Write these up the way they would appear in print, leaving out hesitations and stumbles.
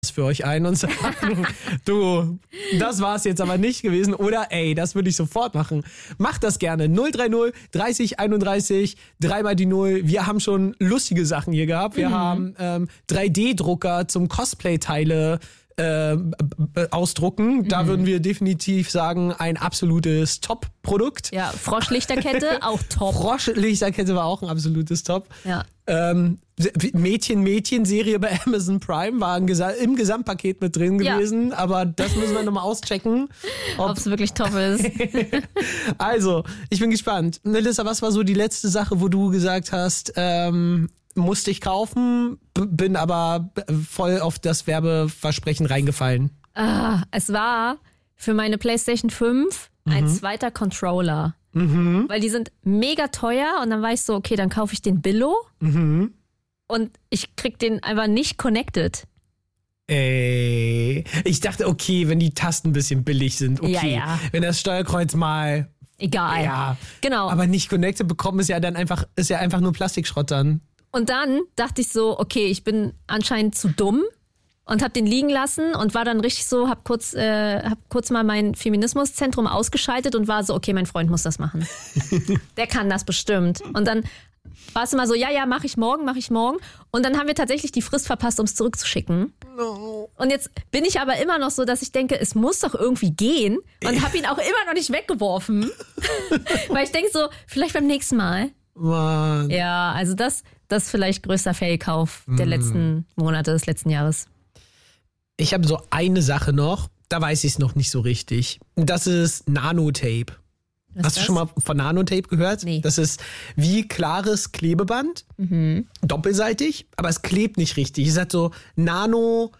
für euch ein und sagen, du, das war's jetzt aber nicht gewesen oder ey, das würde ich sofort machen. Macht das gerne. 030 30 31 3 mal die 0. Wir haben schon lustige Sachen hier gehabt. Wir haben 3D-Drucker zum Cosplay-Teile ausdrucken. Da würden wir definitiv sagen, ein absolutes Top-Produkt. Ja, Froschlichterkette, auch top. Froschlichterkette war auch ein absolutes Top. Ja. Mädchen-Serie bei Amazon Prime war im Gesamtpaket mit drin gewesen, aber das müssen wir nochmal auschecken. Ob es wirklich top ist. Also, ich bin gespannt. Melissa, was war so die letzte Sache, wo du gesagt hast, musste ich kaufen, bin aber voll auf das Werbeversprechen reingefallen? Es war für meine PlayStation 5 ein zweiter Controller. Weil die sind mega teuer und dann war ich so, okay, dann kaufe ich den Billo und ich krieg den einfach nicht connected. Ey, ich dachte, okay, wenn die Tasten ein bisschen billig sind, okay. Ja. Wenn das Steuerkreuz mal... Egal. Ja, genau. Aber nicht connected bekommen ist ja einfach nur Plastikschrott dann. Und dann dachte ich so, okay, ich bin anscheinend zu dumm und habe den liegen lassen und war dann richtig so, hab kurz mal mein Feminismuszentrum ausgeschaltet und war so, okay, mein Freund muss das machen. Der kann das bestimmt. Und dann war es immer so, ja, mach ich morgen. Und dann haben wir tatsächlich die Frist verpasst, um es zurückzuschicken. No. Und jetzt bin ich aber immer noch so, dass ich denke, es muss doch irgendwie gehen und habe ihn auch immer noch nicht weggeworfen. Weil ich denke so, vielleicht beim nächsten Mal. Mann. Ja, also das vielleicht größter Fehlkauf der letzten Monate, des letzten Jahres. Ich habe so eine Sache noch, da weiß ich es noch nicht so richtig. Das ist Nanotape. Hast du schon mal von Nanotape gehört? Nee. Das ist wie klares Klebeband, doppelseitig, aber es klebt nicht richtig. Es hat so Nano...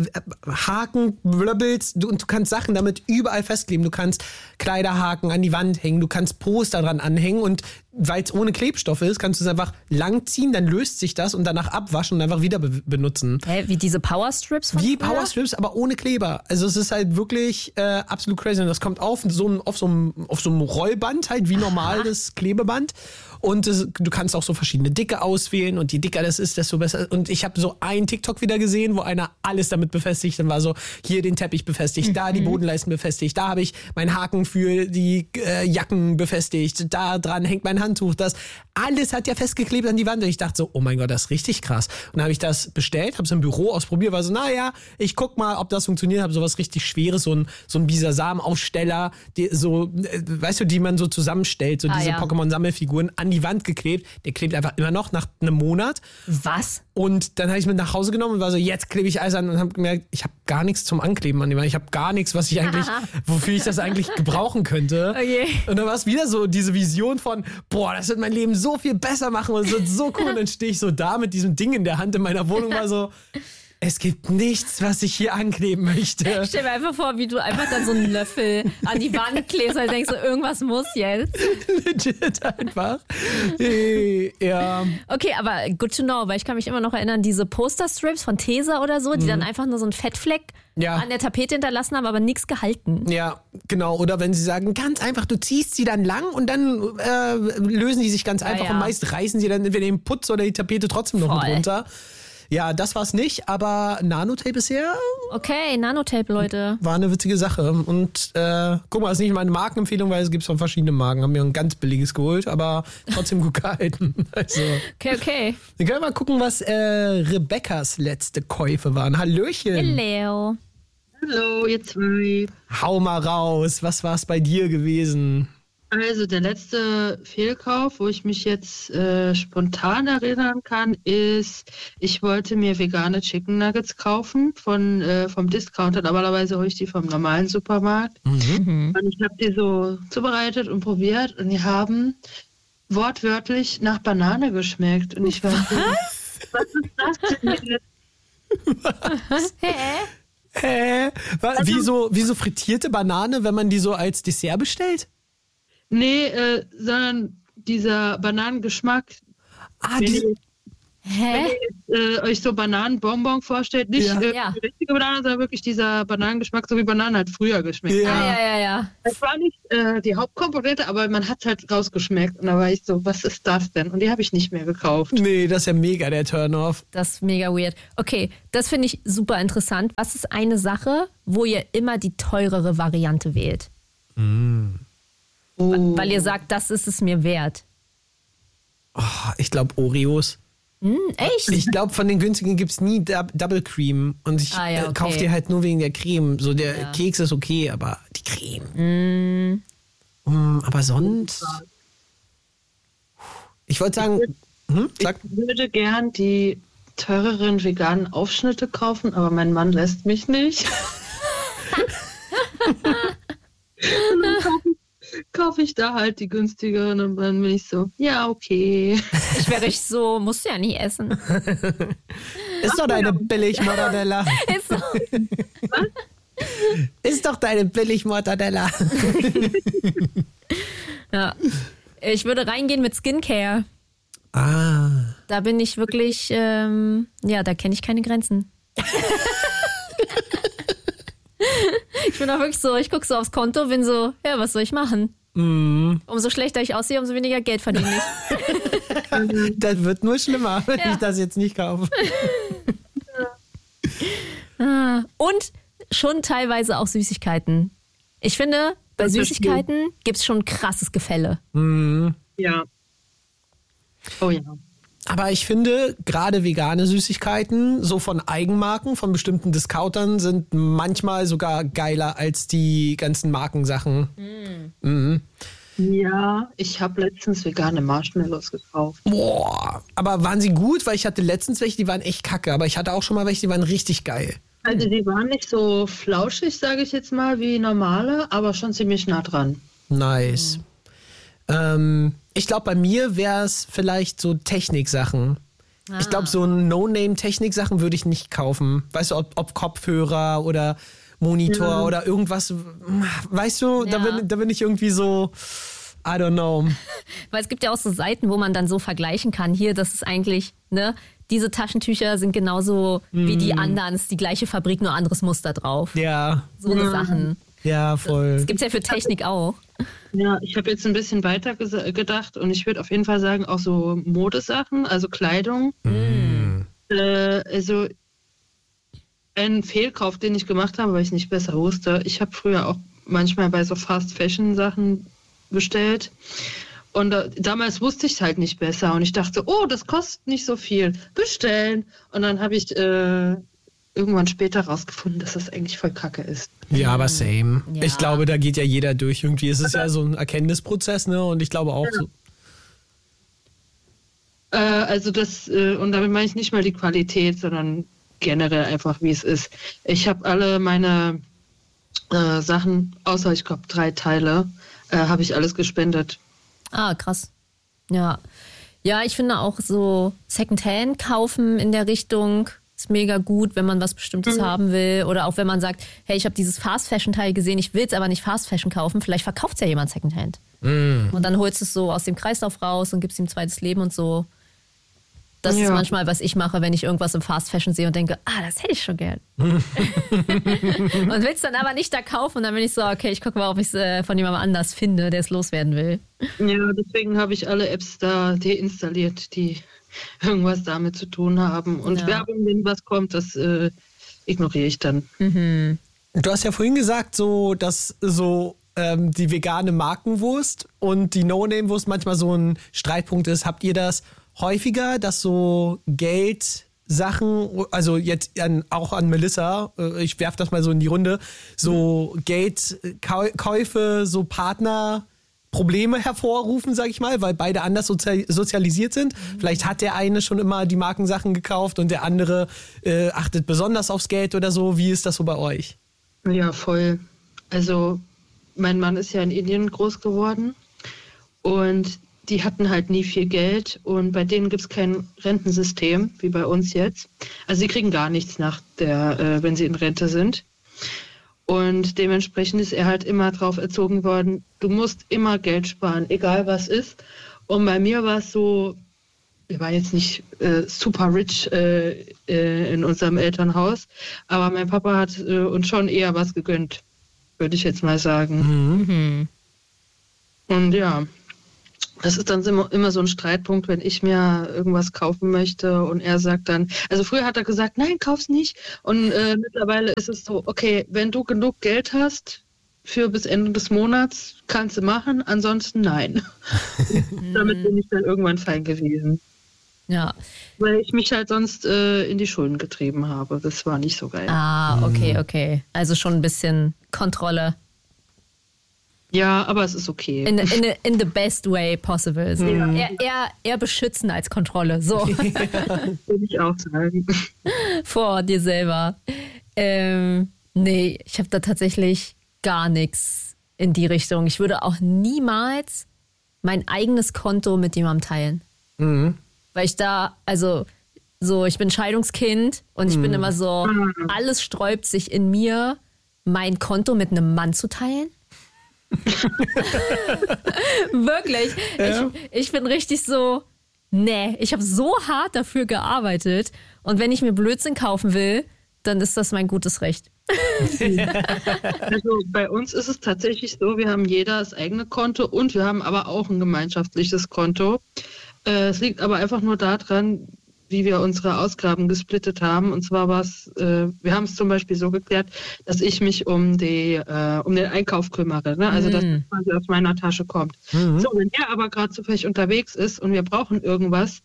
Haken, Blöbbels, und du kannst Sachen damit überall festkleben. Du kannst Kleiderhaken an die Wand hängen, du kannst Poster dran anhängen und weil es ohne Klebstoff ist, kannst du es einfach langziehen, dann löst sich das und danach abwaschen und einfach wieder benutzen. Wie diese Powerstrips von Wie früher? Powerstrips, aber ohne Kleber. Also es ist halt wirklich absolut crazy. Und das kommt auf so einem Rollband, halt wie normales Klebeband. Und du kannst auch so verschiedene Dicke auswählen und je dicker das ist, desto besser. Und ich habe so einen TikTok wieder gesehen, wo einer alles damit befestigt. Dann war so, hier den Teppich befestigt, da die Bodenleisten befestigt, da habe ich meinen Haken für die Jacken befestigt, da dran hängt mein Handtuch. Das alles hat ja festgeklebt an die Wand. Und ich dachte so, oh mein Gott, das ist richtig krass. Und dann habe ich das bestellt, habe es im Büro ausprobiert, war so, naja, ich guck mal, ob das funktioniert. Habe sowas richtig Schweres, so ein Bisasam-Aufsteller, weißt du, die man so zusammenstellt, so diese Pokémon-Sammelfiguren an die Wand geklebt. Der klebt einfach immer noch nach einem Monat. Was? Und dann habe ich es mit nach Hause genommen und war so, jetzt klebe ich alles an und habe gemerkt, ich habe gar nichts zum Ankleben an die Wand. Ich habe gar nichts, wofür ich das eigentlich gebrauchen könnte. Okay. Und dann war es wieder so diese Vision von, boah, das wird mein Leben so viel besser machen und es wird so cool. Und dann stehe ich so da mit diesem Ding in der Hand in meiner Wohnung, war so, es gibt nichts, was ich hier ankleben möchte. Stell mir einfach vor, wie du einfach dann so einen Löffel an die Wand klebst und denkst so, irgendwas muss jetzt. Legit einfach. Ja. Okay, aber good to know, weil ich kann mich immer noch erinnern, diese Posterstrips von Tesa oder so, die dann einfach nur so einen Fettfleck an der Tapete hinterlassen haben, aber nichts gehalten. Ja, genau. Oder wenn sie sagen, ganz einfach, du ziehst sie dann lang und dann lösen die sich ganz einfach und meist reißen sie dann entweder den Putz oder die Tapete trotzdem noch mit runter. Ja, das war's nicht, aber Nanotape bisher... Okay, Nanotape, Leute. War eine witzige Sache. Und guck mal, das ist nicht meine Markenempfehlung, weil es gibt von verschiedenen Marken. Haben mir ein ganz billiges geholt, aber trotzdem gut gehalten. Also, Okay. Wir können mal gucken, was Rebecca's letzte Käufe waren. Hallöchen. Hello. Hallo, ihr zwei. Hau mal raus, was war's bei dir gewesen? Also der letzte Fehlkauf, wo ich mich jetzt spontan erinnern kann, ist, ich wollte mir vegane Chicken Nuggets kaufen vom Discounter. Normalerweise hole ich die vom normalen Supermarkt. Und ich habe die so zubereitet und probiert und die haben wortwörtlich nach Banane geschmeckt. Und ich war so, was ist das denn jetzt? Wieso frittierte Banane, wenn man die so als Dessert bestellt? Nee, sondern dieser Bananengeschmack. Hä? Wenn ihr euch so Bananenbonbon vorstellt, nicht Ja. die richtige Banane, sondern wirklich dieser Bananengeschmack, so wie Bananen halt früher geschmeckt haben. Ja. Das war nicht die Hauptkomponente, aber man hat halt rausgeschmeckt. Und da war ich so, was ist das denn? Und die habe ich nicht mehr gekauft. Nee, das ist ja mega der Turn-off. Das ist mega weird. Okay, das finde ich super interessant. Was ist eine Sache, wo ihr immer die teurere Variante wählt? Weil ihr sagt, das ist es mir wert. Oh, ich glaube Oreos. Echt? Ich glaube, von den günstigen gibt es nie Double Cream. Und ich okay. kaufe die halt nur wegen der Creme. So der Keks ist okay, aber die Creme. Aber sonst... Ich wollte sagen... Sag. Ich würde gern die teureren veganen Aufschnitte kaufen, aber mein Mann lässt mich nicht. Und dann kaufe ich da halt die günstigeren und dann bin ich so, ja, okay. Ich wäre richtig so, musst du ja nie essen. Ist doch deine Billig-Mortadella. Ist so. Ist doch deine Billig-Mortadella. Ja. Ich würde reingehen mit Skincare. Da bin ich wirklich, da kenne ich keine Grenzen. Ich bin auch wirklich so, ich gucke so aufs Konto, bin so, ja, was soll ich machen? Umso schlechter ich aussehe, umso weniger Geld verdiene ich. Das wird nur schlimmer, wenn ich das jetzt nicht kaufe. Und schon teilweise auch Süßigkeiten. Ich finde, bei Süßigkeiten gibt es schon krasses Gefälle. Ja. Oh ja. Aber ich finde, gerade vegane Süßigkeiten, so von Eigenmarken, von bestimmten Discountern, sind manchmal sogar geiler als die ganzen Markensachen. Ja, ich habe letztens vegane Marshmallows gekauft. Boah, aber waren sie gut? Weil ich hatte letztens welche, die waren echt kacke. Aber ich hatte auch schon mal welche, die waren richtig geil. Also die waren nicht so flauschig, sage ich jetzt mal, wie normale, aber schon ziemlich nah dran. Nice. Ich glaube, bei mir wäre es vielleicht so Techniksachen. Ich glaube, so No-Name-Technik-Sachen würde ich nicht kaufen. Weißt du, ob Kopfhörer oder Monitor oder irgendwas. Weißt du, da bin ich irgendwie so, I don't know. Weil es gibt ja auch so Seiten, wo man dann so vergleichen kann. Hier, das ist eigentlich, ne, diese Taschentücher sind genauso wie die anderen. Es ist die gleiche Fabrik, nur anderes Muster drauf. Ja. So eine Sachen. Ja, voll. Das gibt es ja für Technik auch. Ja, ich habe jetzt ein bisschen weiter gedacht und ich würde auf jeden Fall sagen, auch so Modesachen, also Kleidung. Also ein Fehlkauf, den ich gemacht habe, weil ich nicht besser wusste. Ich habe früher auch manchmal bei so Fast-Fashion-Sachen bestellt. Und damals wusste ich es halt nicht besser. Und ich dachte, oh, das kostet nicht so viel. Bestellen. Und dann habe ich irgendwann später rausgefunden, dass das eigentlich voll kacke ist. Ja, aber same. Ja. Ich glaube, da geht ja jeder durch. Irgendwie ist es ja so ein Erkenntnisprozess, ne? Und ich glaube auch so. Also das, und damit meine ich nicht mal die Qualität, sondern generell einfach, wie es ist. Ich habe alle meine Sachen, außer ich glaube 3 Teile, habe ich alles gespendet. Ah, krass. Ja. Ja, ich finde auch so Secondhand kaufen in der Richtung ist mega gut, wenn man was Bestimmtes haben will. Oder auch wenn man sagt, hey, ich habe dieses Fast-Fashion-Teil gesehen, ich will es aber nicht Fast-Fashion kaufen. Vielleicht verkauft es ja jemand Secondhand. Und dann holst du es so aus dem Kreislauf raus und gibst ihm ein zweites Leben und so. Das ist manchmal, was ich mache, wenn ich irgendwas im Fast-Fashion sehe und denke, das hätte ich schon gern. Und willst dann aber nicht da kaufen. Und dann bin ich so, okay, ich gucke mal, ob ich es von jemandem anders finde, der es loswerden will. Ja, deswegen habe ich alle Apps da deinstalliert, die irgendwas damit zu tun haben. Und Werbung, wenn was kommt, das ignoriere ich dann. Du hast ja vorhin gesagt, so, dass so die vegane Markenwurst und die No-Name-Wurst manchmal so ein Streitpunkt ist. Habt ihr das häufiger, dass so Geldsachen, also jetzt auch an Melissa, ich werfe das mal so in die Runde, so Geldkäufe, so Partnerprobleme hervorrufen, sag ich mal, weil beide anders sozialisiert sind. Vielleicht hat der eine schon immer die Markensachen gekauft und der andere achtet besonders aufs Geld oder so. Wie ist das so bei euch? Ja, voll. Also mein Mann ist ja in Indien groß geworden und die hatten halt nie viel Geld und bei denen gibt es kein Rentensystem, wie bei uns jetzt. Also sie kriegen gar nichts wenn sie in Rente sind. Und dementsprechend ist er halt immer drauf erzogen worden, du musst immer Geld sparen, egal was ist. Und bei mir war es so, wir waren jetzt nicht super rich in unserem Elternhaus, aber mein Papa hat uns schon eher was gegönnt, würde ich jetzt mal sagen. Und ja, das ist dann immer so ein Streitpunkt, wenn ich mir irgendwas kaufen möchte und er sagt dann, also früher hat er gesagt, nein, kauf's nicht. Und mittlerweile ist es so, okay, wenn du genug Geld hast für bis Ende des Monats, kannst du machen, ansonsten nein. Damit bin ich dann irgendwann fein gewesen. Ja. Weil ich mich halt sonst in die Schulden getrieben habe. Das war nicht so geil. Ah, okay. Also schon ein bisschen Kontrolle. Ja, aber es ist okay. In the best way possible. So. Eher beschützen als Kontrolle. So. Würde ich auch sagen. Vor dir selber. Nee, ich habe da tatsächlich gar nichts in die Richtung. Ich würde auch niemals mein eigenes Konto mit jemandem teilen. Weil ich da, also so, ich bin Scheidungskind und ich bin immer so, alles sträubt sich in mir, mein Konto mit einem Mann zu teilen. Wirklich. Ja. Ich bin richtig so, nee, ich habe so hart dafür gearbeitet und wenn ich mir Blödsinn kaufen will, dann ist das mein gutes Recht. Also bei uns ist es tatsächlich so, wir haben jeder das eigene Konto und wir haben aber auch ein gemeinschaftliches Konto. Es liegt aber einfach nur daran, wie wir unsere Ausgaben gesplittet haben. Und zwar war es, wir haben es zum Beispiel so geklärt, dass ich mich um den Einkauf kümmere. Ne? Also dass das quasi aus meiner Tasche kommt. So, wenn er aber gerade zufällig unterwegs ist und wir brauchen irgendwas,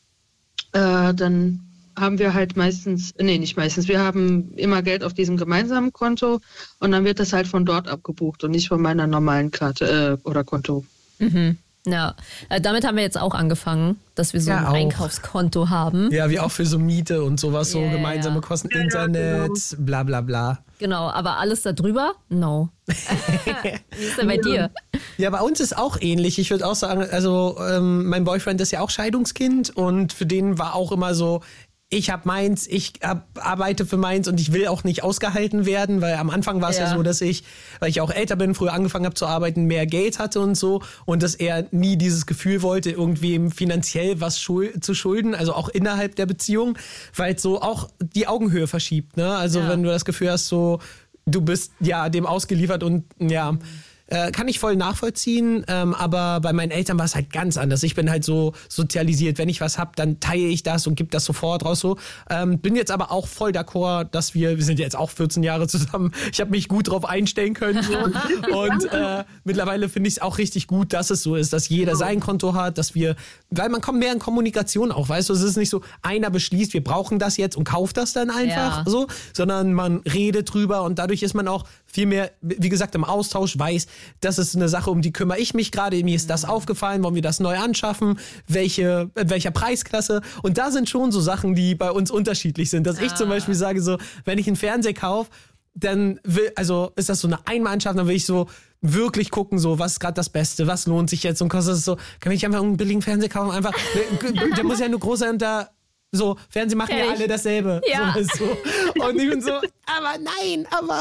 dann haben wir halt wir haben immer Geld auf diesem gemeinsamen Konto und dann wird das halt von dort abgebucht und nicht von meiner normalen Karte oder Konto. Ja, damit haben wir jetzt auch angefangen, dass wir so ein Einkaufskonto haben. Ja, wie auch für so Miete und sowas, so gemeinsame Kosten, Internet, genau. Bla bla bla. Genau, aber alles da drüber? No. Wie ist denn bei dir? Ja, bei uns ist auch ähnlich. Ich würde auch sagen, also mein Boyfriend ist ja auch Scheidungskind und für den war auch immer so, ich habe meins, arbeite für meins und ich will auch nicht ausgehalten werden, weil am Anfang war es ja so, dass weil ich auch älter bin, früher angefangen habe zu arbeiten, mehr Geld hatte und so und dass er nie dieses Gefühl wollte, irgendwem finanziell was zu schulden, also auch innerhalb der Beziehung, weil es so auch die Augenhöhe verschiebt, ne? Also wenn du das Gefühl hast, so du bist ja dem ausgeliefert und kann ich voll nachvollziehen, aber bei meinen Eltern war es halt ganz anders. Ich bin halt so sozialisiert, wenn ich was hab, dann teile ich das und gebe das sofort raus. So. Bin jetzt aber auch voll d'accord, dass wir sind jetzt auch 14 Jahre zusammen, ich habe mich gut drauf einstellen können. So. Und mittlerweile finde ich es auch richtig gut, dass es so ist, dass jeder sein Konto hat, weil man kommt mehr in Kommunikation auch, weißt du, es ist nicht so, einer beschließt, wir brauchen das jetzt und kauft das dann einfach so, sondern man redet drüber und dadurch ist man auch viel mehr, wie gesagt, im Austausch, weiß, das ist eine Sache, um die kümmere ich mich gerade. Mir ist das aufgefallen, wollen wir das neu anschaffen? Welcher Preisklasse? Und da sind schon so Sachen, die bei uns unterschiedlich sind. Dass ich zum Beispiel sage, so, wenn ich einen Fernseher kaufe, dann ist das so eine Einmalanschaffung, dann will ich so wirklich gucken, so, was ist gerade das Beste, was lohnt sich jetzt und kostet es so, kann ich einfach einen billigen Fernseher kaufen? Einfach, der muss ja nur groß sein und da so, Fernsehen machen ja alle dasselbe. Ja. So. Und ich bin so, aber nein,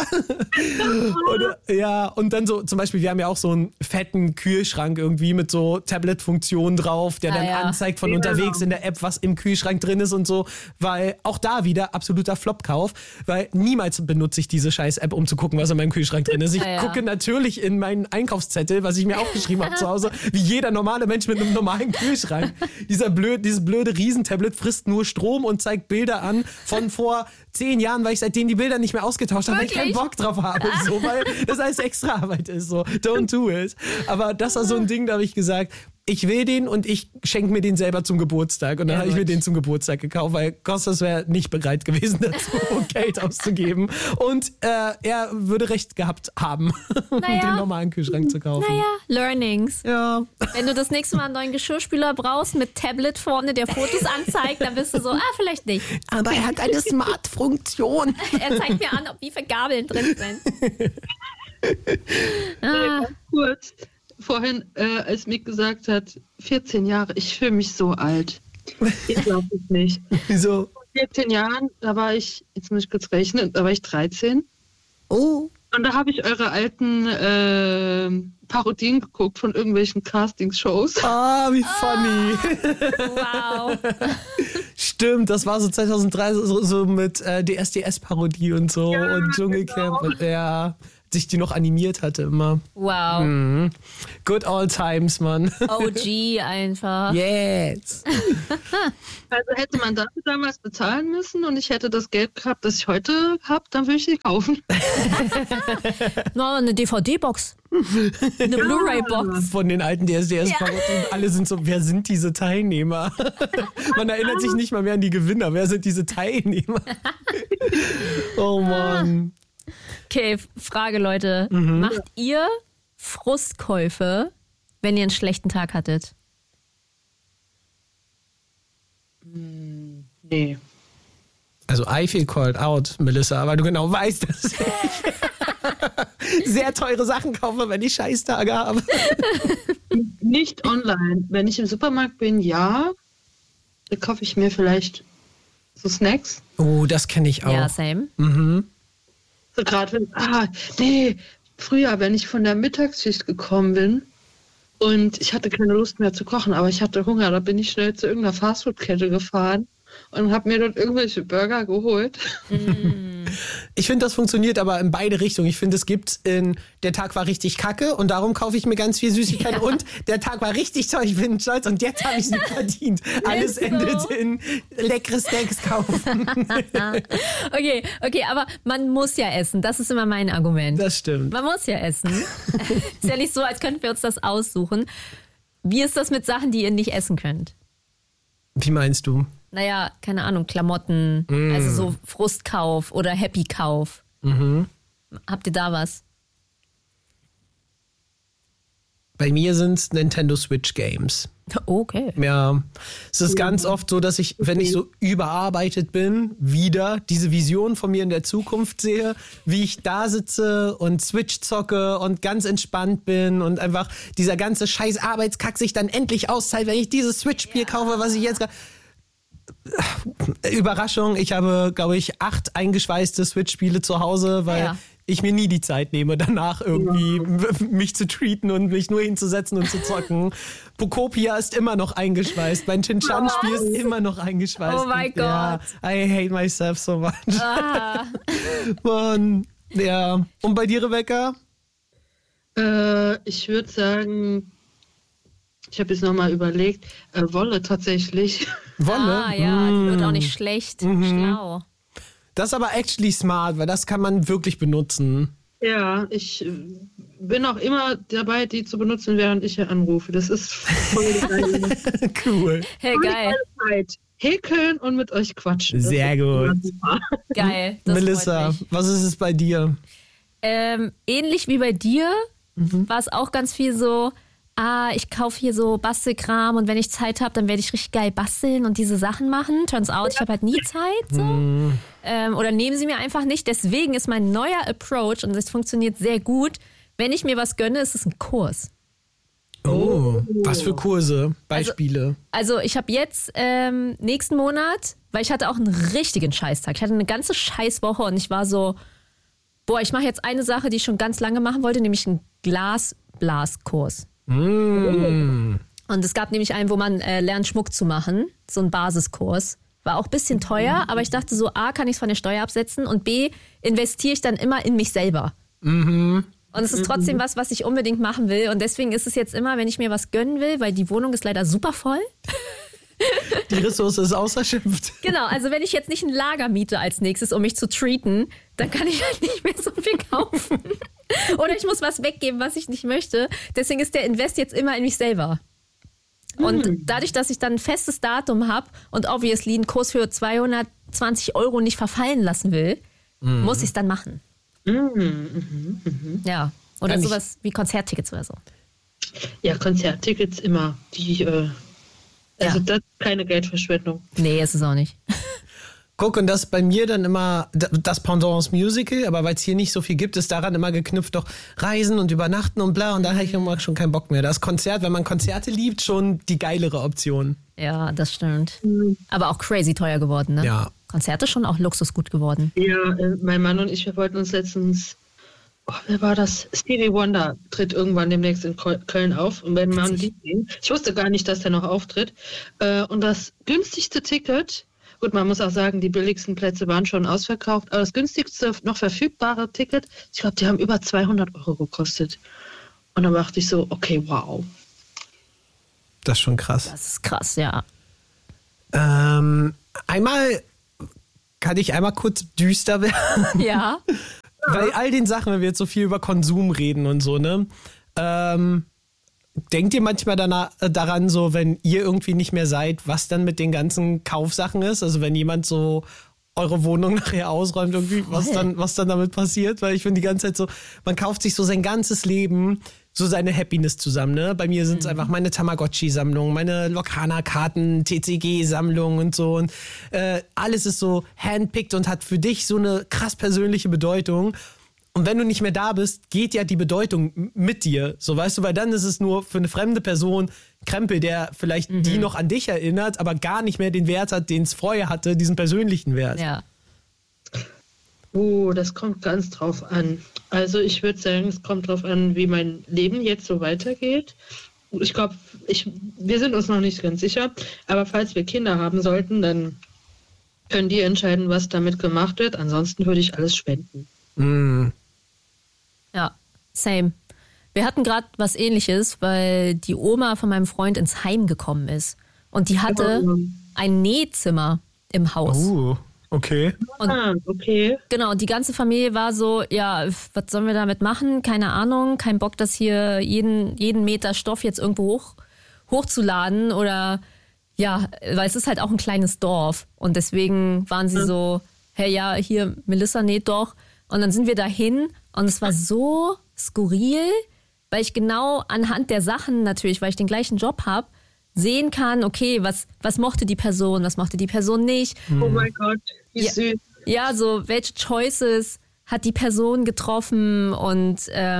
und dann so, zum Beispiel, wir haben ja auch so einen fetten Kühlschrank irgendwie mit so Tablet-Funktion drauf, der dann anzeigt von unterwegs in der App, was im Kühlschrank drin ist und so, weil auch da wieder absoluter Flop-Kauf, weil niemals benutze ich diese scheiß App, um zu gucken, was in meinem Kühlschrank drin ist. Ich gucke natürlich in meinen Einkaufszettel, was ich mir aufgeschrieben habe zu Hause, wie jeder normale Mensch mit einem normalen Kühlschrank. Dieses blöde Riesentablet frisst nur Strom und zeigt Bilder an von vor 10 Jahren, weil ich seitdem die Bilder nicht mehr ausgetauscht habe, weil ich keinen Bock drauf habe, so, weil das alles extra Arbeit ist, so, don't do it. Aber das war so ein Ding, da habe ich gesagt, ich will den und ich schenke mir den selber zum Geburtstag. Und dann habe ich mir den zum Geburtstag gekauft, weil Kostas wäre nicht bereit gewesen, dazu Geld auszugeben. Und er würde recht gehabt haben, den normalen Kühlschrank zu kaufen. Learnings. Ja. Wenn du das nächste Mal einen neuen Geschirrspüler brauchst mit Tablet vorne, der Fotos anzeigt, dann bist du so, vielleicht nicht. Aber er hat eine Smart-Funktion. Er zeigt mir an, wie viele Gabeln drin sind. Ganz kurz. Vorhin, als Mick gesagt hat, 14 Jahre, ich fühle mich so alt. Ich glaube es nicht. Wieso? Vor 14 Jahren, da war ich, jetzt muss ich kurz rechnen, da war ich 13. Oh. Und da habe ich eure alten Parodien geguckt von irgendwelchen Castingshows. Ah, wie funny. Wow. Stimmt, das war so 2003 so mit DSDS-Parodie und so und Dschungelcamp. Und sich die noch animiert hatte immer. Wow. Good old times, Mann. OG einfach. Yes. Also hätte man dafür damals bezahlen müssen und ich hätte das Geld gehabt, das ich heute habe, dann würde ich sie kaufen. No, eine DVD-Box. Eine Blu-ray-Box. Von den alten DSDS-Parodien. Alle sind so, wer sind diese Teilnehmer? Man erinnert sich nicht mal mehr an die Gewinner. Wer sind diese Teilnehmer? Oh Mann. Okay, Frage, Leute. Macht ihr Frustkäufe, wenn ihr einen schlechten Tag hattet? Nee. Also I feel called out, Melissa, weil du genau weißt, dass ich sehr teure Sachen kaufe, wenn ich Scheißtage habe. Nicht online. Wenn ich im Supermarkt bin, ja. Da kaufe ich mir vielleicht so Snacks. Oh, das kenne ich auch. Ja, same. So gerade wenn, früher, wenn ich von der Mittagsschicht gekommen bin und ich hatte keine Lust mehr zu kochen, aber ich hatte Hunger, da bin ich schnell zu irgendeiner Fastfood-Kette gefahren und habe mir dort irgendwelche Burger geholt. Ich finde, das funktioniert aber in beide Richtungen. Ich finde, es gibt der Tag war richtig kacke und darum kaufe ich mir ganz viel Süßigkeiten und der Tag war richtig toll, ich bin stolz und jetzt habe ich es verdient. Alles endet in leckere Steaks kaufen. Okay, aber man muss ja essen. Das ist immer mein Argument. Das stimmt. Man muss ja essen. Ist ja nicht so, als könnten wir uns das aussuchen. Wie ist das mit Sachen, die ihr nicht essen könnt? Wie meinst du? Naja, keine Ahnung, Klamotten, also so Frustkauf oder Happy-Kauf. Habt ihr da was? Bei mir sind es Nintendo Switch Games. Okay. Ja, es ist ganz oft so, dass ich, wenn ich so überarbeitet bin, wieder diese Vision von mir in der Zukunft sehe, wie ich da sitze und Switch zocke und ganz entspannt bin und einfach dieser ganze scheiß Arbeitskack sich dann endlich auszahlt, wenn ich dieses Switch-Spiel kaufe, was ich jetzt gerade... Überraschung, ich habe, glaube ich, 8 eingeschweißte Switch-Spiele zu Hause, weil ich mir nie die Zeit nehme, danach irgendwie mich zu treaten und mich nur hinzusetzen und zu zocken. Pokopia ist immer noch eingeschweißt. Mein Chin-Chan-Spiel ist immer noch eingeschweißt. Oh mein Gott. I hate myself so much. Mann, ja. Und bei dir, Rebecca? Ich würde sagen, ich habe jetzt nochmal überlegt, Wolle tatsächlich. Wolle? Ah ja, die wird auch nicht schlecht. Schlau. Das ist aber actually smart, weil das kann man wirklich benutzen. Ja, ich bin auch immer dabei, die zu benutzen, während ich hier anrufe. Das ist voll geil. Cool. Hey, geil. Zeit. Häkeln und mit euch quatschen. Sehr gut. Geil. Das Melissa, freut mich. was ist es bei dir? Ähnlich wie bei dir war es auch ganz viel so, ich kaufe hier so Bastelkram und wenn ich Zeit habe, dann werde ich richtig geil basteln und diese Sachen machen. Turns out, ich habe halt nie Zeit. So. Oder nehmen sie mir einfach nicht. Deswegen ist mein neuer Approach, und das funktioniert sehr gut, wenn ich mir was gönne, ist es ein Kurs. Oh, was für Kurse? Beispiele? Also ich habe jetzt nächsten Monat, weil ich hatte auch einen richtigen Scheißtag. Ich hatte eine ganze Scheißwoche und ich war so, ich mache jetzt eine Sache, die ich schon ganz lange machen wollte, nämlich einen Glasblaskurs. Und es gab nämlich einen, wo man lernt, Schmuck zu machen. So ein Basiskurs. War auch ein bisschen teuer, aber ich dachte so, A, kann ich es von der Steuer absetzen und B, investiere ich dann immer in mich selber. Und es ist trotzdem was ich unbedingt machen will. Und deswegen ist es jetzt immer, wenn ich mir was gönnen will, weil die Wohnung ist leider super voll. Die Ressource ist ausgeschöpft. Genau, also wenn ich jetzt nicht ein Lager miete als nächstes, um mich zu treaten, dann kann ich halt nicht mehr so viel kaufen. Oder ich muss was weggeben, was ich nicht möchte. Deswegen ist der Invest jetzt immer in mich selber. Und dadurch, dass ich dann ein festes Datum habe und obviously einen Kurs für 220 € nicht verfallen lassen will, muss ich es dann machen. Ja, oder Kann sowas wie Konzerttickets oder so. Ja, Konzerttickets immer. Das ist keine Geldverschwendung. Nee, ist es auch nicht. Guck, und das bei mir dann immer das Pendant Musical, aber weil es hier nicht so viel gibt, ist daran immer geknüpft, doch Reisen und Übernachten und bla, und da habe ich immer schon keinen Bock mehr. Das Konzert, wenn man Konzerte liebt, schon die geilere Option. Ja, das stimmt. Aber auch crazy teuer geworden, ne? Ja. Konzerte schon auch luxusgut geworden. Ja, mein Mann und ich, wir wollten uns letztens wer war das? Stevie Wonder tritt irgendwann demnächst in Köln auf. Und wenn man die sehen, ich wusste gar nicht, dass der noch auftritt. Und das günstigste Ticket, gut, man muss auch sagen, die billigsten Plätze waren schon ausverkauft, aber das günstigste noch verfügbare Ticket, ich glaube, die haben über 200 € gekostet. Und dann dachte ich so, okay, wow. Das ist schon krass. Das ist krass, ja. Einmal kann ich einmal kurz düster werden. Ja. Bei all den Sachen, wenn wir jetzt so viel über Konsum reden und so, ne? Denkt ihr manchmal daran, so, wenn ihr irgendwie nicht mehr seid, was dann mit den ganzen Kaufsachen ist? Also wenn jemand so eure Wohnung nachher ausräumt, irgendwie, was dann damit passiert? Weil ich finde die ganze Zeit so, man kauft sich so sein ganzes Leben so seine Happiness zusammen, ne? Bei mir sind es einfach meine Tamagotchi-Sammlung, meine Locana-Karten, TCG-Sammlung und so. Und alles ist so handpicked und hat für dich so eine krass persönliche Bedeutung. Und wenn du nicht mehr da bist, geht ja die Bedeutung mit dir. So, weißt du, weil dann ist es nur für eine fremde Person Krempel, der vielleicht die noch an dich erinnert, aber gar nicht mehr den Wert hat, den es vorher hatte, diesen persönlichen Wert. Ja. Das kommt ganz drauf an. Also ich würde sagen, es kommt drauf an, wie mein Leben jetzt so weitergeht. Ich glaube, wir sind uns noch nicht ganz sicher, aber falls wir Kinder haben sollten, dann können die entscheiden, was damit gemacht wird. Ansonsten würde ich alles spenden. Ja, same. Wir hatten gerade was Ähnliches, weil die Oma von meinem Freund ins Heim gekommen ist. Und die hatte ein Nähzimmer im Haus. Okay. Okay. Genau, und die ganze Familie war so, ja, was sollen wir damit machen? Keine Ahnung, kein Bock, das hier jeden Meter Stoff jetzt irgendwo hochzuladen oder ja, weil es ist halt auch ein kleines Dorf und deswegen waren sie so, hey, ja, hier, Melissa näht doch. Und dann sind wir dahin und es war so skurril, weil ich genau anhand der Sachen natürlich, weil ich den gleichen Job habe, sehen kann, okay, was mochte die Person, was mochte die Person nicht. Oh mein Gott, wie süß. Ja, so welche Choices hat die Person getroffen und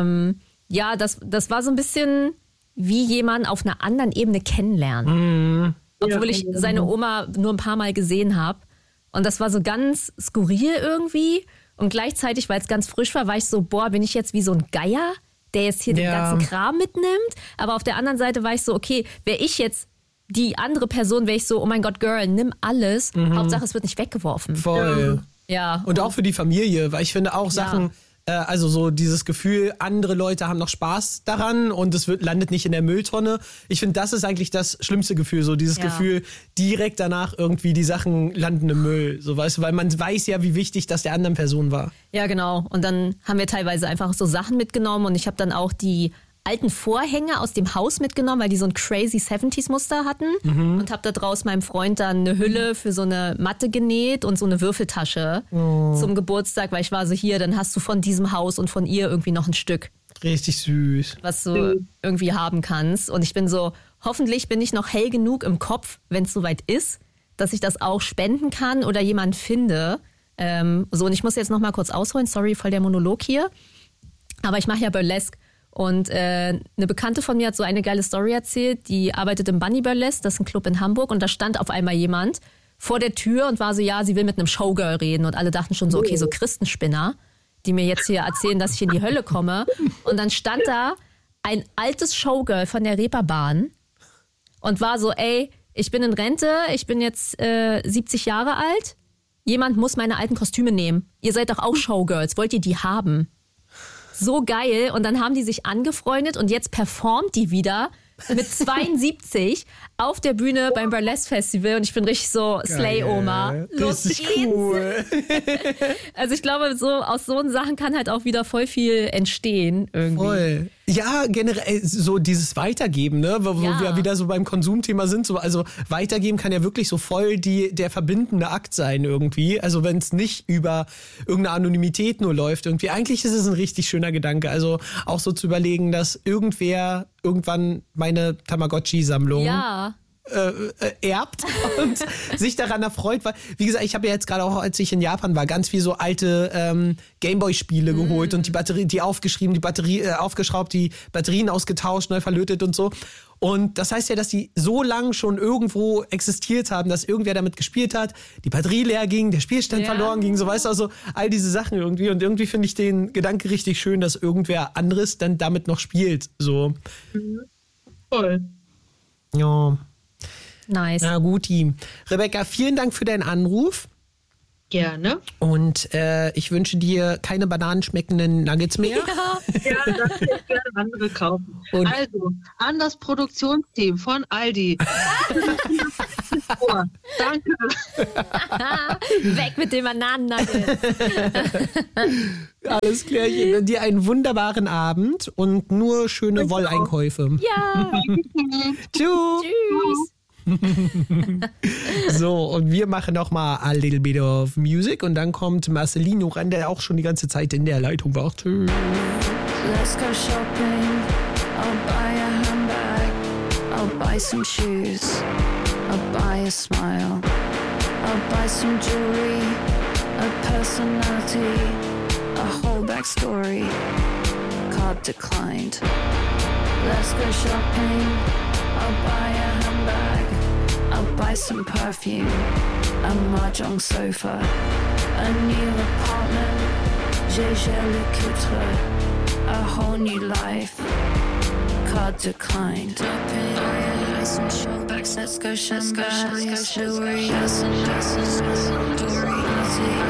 ja, das war so ein bisschen wie jemand auf einer anderen Ebene kennenlernen. Obwohl ich seine Oma nur ein paar Mal gesehen habe. Und das war so ganz skurril irgendwie. Und gleichzeitig, weil es ganz frisch war, ich so, boah, bin ich jetzt wie so ein Geier, der jetzt hier den ganzen Kram mitnimmt. Aber auf der anderen Seite war ich so, okay, wäre ich jetzt die andere Person, wäre ich so, oh mein Gott, Girl, nimm alles. Hauptsache, es wird nicht weggeworfen. Voll. Ja. Und auch für die Familie, weil ich finde auch Sachen, also so dieses Gefühl, andere Leute haben noch Spaß daran und es landet nicht in der Mülltonne. Ich finde, das ist eigentlich das schlimmste Gefühl, so dieses Gefühl, direkt danach irgendwie die Sachen landen im Müll. So, weißt du, weil man weiß ja, wie wichtig das der anderen Person war. Ja, genau. Und dann haben wir teilweise einfach so Sachen mitgenommen und ich habe dann auch die alten Vorhänge aus dem Haus mitgenommen, weil die so ein crazy 70s-Muster hatten und habe da draus meinem Freund dann eine Hülle für so eine Matte genäht und so eine Würfeltasche zum Geburtstag, weil ich war so, hier, dann hast du von diesem Haus und von ihr irgendwie noch ein Stück. Richtig süß. Was du irgendwie haben kannst. Und ich bin so, hoffentlich bin ich noch hell genug im Kopf, wenn es soweit ist, dass ich das auch spenden kann oder jemand finde. So, und ich muss jetzt noch mal kurz ausholen, sorry, voll der Monolog hier. Aber ich mache ja Burlesque. Und eine Bekannte von mir hat so eine geile Story erzählt, die arbeitet im Bunny Burlesque, das ist ein Club in Hamburg und da stand auf einmal jemand vor der Tür und war so, ja, sie will mit einem Showgirl reden und alle dachten schon so, okay, so Christenspinner, die mir jetzt hier erzählen, dass ich in die Hölle komme. Und dann stand da ein altes Showgirl von der Reeperbahn und war so, ey, ich bin in Rente, ich bin jetzt 70 Jahre alt, jemand muss meine alten Kostüme nehmen. Ihr seid doch auch Showgirls, wollt ihr die haben? So geil. Und dann haben die sich angefreundet und jetzt performt die wieder mit 72 auf der Bühne beim Burlesque Festival und ich bin richtig so Slay-Oma. Los geht's. Cool. Also ich glaube, so aus so Sachen kann halt auch wieder voll viel entstehen irgendwie. Voll. Ja, generell so dieses Weitergeben, ne? Wo wir wieder so beim Konsumthema sind. So, also Weitergeben kann ja wirklich so voll der verbindende Akt sein irgendwie. Also wenn es nicht über irgendeine Anonymität nur läuft irgendwie. Eigentlich ist es ein richtig schöner Gedanke. Also auch so zu überlegen, dass irgendwer irgendwann meine Tamagotchi-Sammlung erbt und sich daran erfreut, weil, wie gesagt, ich habe ja jetzt gerade auch, als ich in Japan war, ganz viel so alte Gameboy-Spiele geholt und die Batterie, aufgeschraubt, die Batterien ausgetauscht, neu verlötet und so. Und das heißt ja, dass die so lang schon irgendwo existiert haben, dass irgendwer damit gespielt hat, die Batterie leer ging, der Spielstand verloren ging, so weißt du, also all diese Sachen irgendwie. Und irgendwie finde ich den Gedanke richtig schön, dass irgendwer anderes dann damit noch spielt. So. Voll. Ja. Nice. Na gut, Rebecca, vielen Dank für deinen Anruf. Gerne. Und ich wünsche dir keine bananenschmeckenden Nuggets mehr. Ja, das will ich gerne andere kaufen. Und also, an das Produktionsteam von Aldi. Danke. Weg mit dem Bananennugget. alles klärchen. Dir einen wunderbaren Abend und nur schöne Wolleinkäufe. Ja. Tschüss. Tschüss. So, und wir machen noch mal a little bit of music und dann kommt Marcelino ran, der auch schon die ganze Zeit in der Leitung war. Tschüss. Let's go shopping. I'll buy a handbag. I'll buy some shoes. I'll buy a smile. I'll buy some jewelry. A personality. A whole backstory. Card declined. Let's go shopping. I'll buy a handbag. I'll buy some perfume. A mahjong sofa. A new apartment. J'ai le couture. A whole new life. Card declined. Buy some showbacks. Let's go shopping. Jewelry. Personality.